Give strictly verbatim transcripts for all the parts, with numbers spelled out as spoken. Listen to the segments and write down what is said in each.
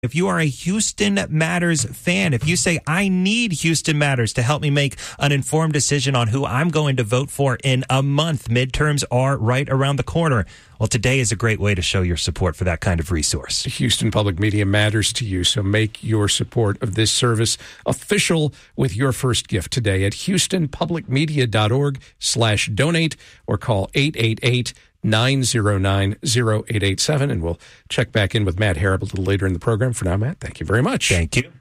If you are a Houston Matters fan, if you say, I need Houston Matters to help me make an informed decision on who I'm going to vote for in a month, midterms are right around the corner. Well, today is a great way to show your support for that kind of resource. Houston Public Media matters to you, so make your support of this service official with your first gift today at houstonpublicmedia.org slash donate or call eight eight eight, nine zero nine, zero eight eight seven, and we'll check back in with Matt Harrop a little later in the program. For now, Matt, thank you very much. Thank you.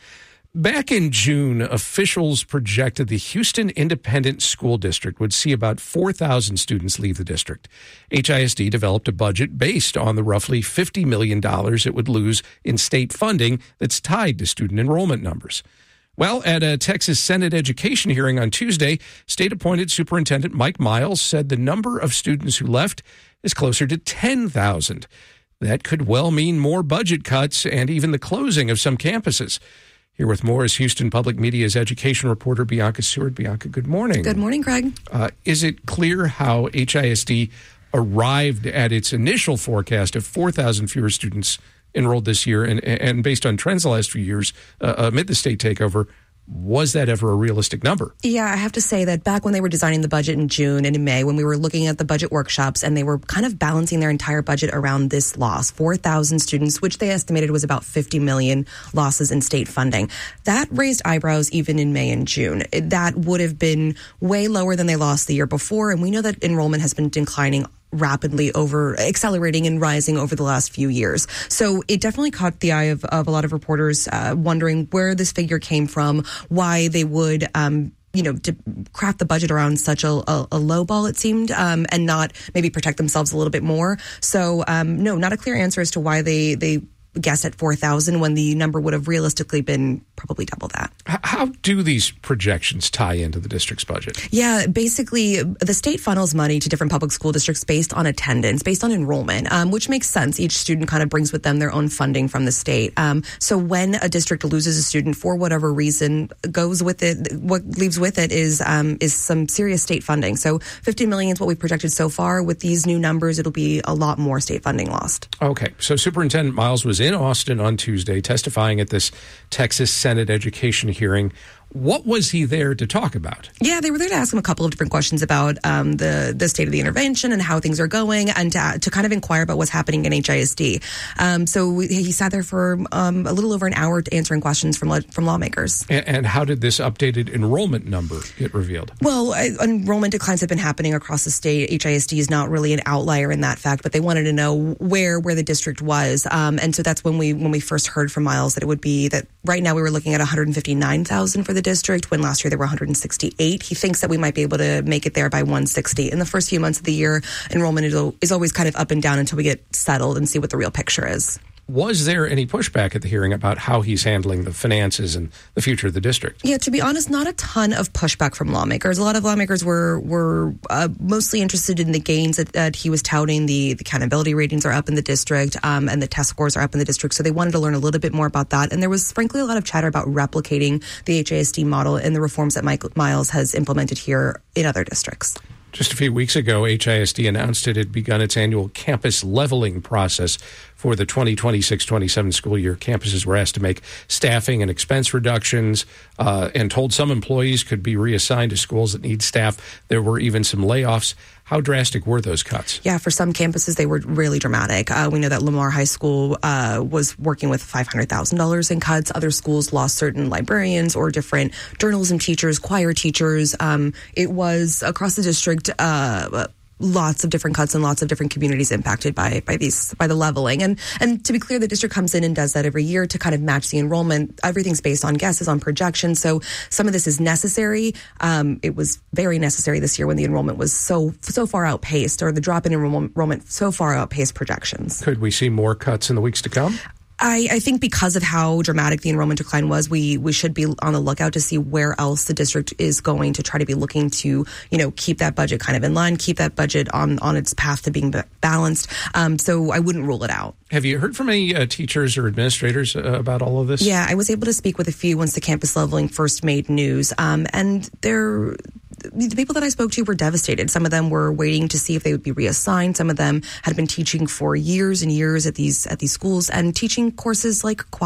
Back in June, officials projected the Houston Independent School District would see about four thousand students leave the district. H I S D developed a budget based on the roughly fifty million dollars it would lose in state funding that's tied to student enrollment numbers. Well, at a Texas Senate education hearing on Tuesday, state-appointed Superintendent Mike Miles said the number of students who left is closer to ten thousand. That could well mean more budget cuts and even the closing of some campuses. Here with more is Houston Public Media's education reporter Bianca Seward. Bianca, good morning. Good morning, Greg. Uh, is it clear how H I S D arrived at its initial forecast of four thousand fewer students enrolled this year, and, and based on trends the last few years uh, amid the state takeover, was that ever a realistic number? Yeah, I have to say that back when they were designing the budget in June and in May, when we were looking at the budget workshops and they were kind of balancing their entire budget around this loss, four thousand students, which they estimated was about fifty million losses in state funding. That raised eyebrows even in May and June. That would have been way lower than they lost the year before. And we know that enrollment has been declining rapidly over accelerating and rising over the last few years. So it definitely caught the eye of, of a lot of reporters uh, wondering where this figure came from, why they would um, you know, to craft the budget around such a, a, a low ball, it seemed, um, and not maybe protect themselves a little bit more. So um, no, not a clear answer as to why they, they guessed at four thousand when the number would have realistically been probably double that. How do these projections tie into the district's budget? Yeah, basically, the state funnels money to different public school districts based on attendance, based on enrollment, um, which makes sense. Each student kind of brings with them their own funding from the state. Um, so when a district loses a student for whatever reason, goes with it, what leaves with it is um, is some serious state funding. So fifty million is what we've projected so far. With these new numbers, it'll be a lot more state funding lost. Okay, so Superintendent Miles was in Austin on Tuesday testifying at this Texas Senate education hearing. What was he there to talk about? Yeah, they were there to ask him a couple of different questions about um, the the state of the intervention and how things are going, and to, to kind of inquire about what's happening in H I S D. Um, so we, he sat there for um, a little over an hour answering questions from from lawmakers. And, and how did this updated enrollment number get revealed? Well, uh, enrollment declines have been happening across the state. H I S D is not really an outlier in that fact, but they wanted to know where where the district was, um, and so that's when we when we first heard from Miles that it would be that right now we were looking at one hundred fifty-nine thousand for the district, when last year there were one hundred sixty-eight. He thinks that we might be able to make it there by one hundred sixty. In the first few months of the year, enrollment is, is always kind of up and down until we get settled and see what the real picture is. Was there any pushback at the hearing about how he's handling the finances and the future of the district? Yeah, to be honest, not a ton of pushback from lawmakers. A lot of lawmakers were were uh, mostly interested in the gains that, that he was touting. The, the accountability ratings are up in the district, um, and the test scores are up in the district. So they wanted to learn a little bit more about that. And there was, frankly, a lot of chatter about replicating the H I S D model and the reforms that Mike Miles has implemented here in other districts. Just a few weeks ago, H I S D announced it had begun its annual campus leveling process for the twenty twenty-six twenty-seven school year. Campuses were asked to make staffing and expense reductions uh, and told some employees could be reassigned to schools that need staff. There were even some layoffs. How drastic were those cuts? Yeah, for some campuses, they were really dramatic. Uh, we know that Lamar High School uh, was working with five hundred thousand dollars in cuts. Other schools lost certain librarians or different journalism teachers, choir teachers. Um, it was across the district, uh, lots of different cuts and lots of different communities impacted by by these by the leveling. And and to be clear, the district comes in and does that every year to kind of match the enrollment. Everything's based on guesses, on projections. So some of this is necessary. Um, it was very necessary this year when the enrollment was so so far outpaced, or the drop in enrollment so far outpaced projections. Could we see more cuts in the weeks to come? I, I think because of how dramatic the enrollment decline was, we we should be on the lookout to see where else the district is going to try to be looking to, you know, keep that budget kind of in line, keep that budget on, on its path to being balanced. Um, so I wouldn't rule it out. Have you heard from any uh, teachers or administrators uh, about all of this? Yeah, I was able to speak with a few once the campus leveling first made news. Um, and they're... the people that I spoke to were devastated. Some of them were waiting to see if they would be reassigned. Some of them had been teaching for years and years at these at these schools and teaching courses like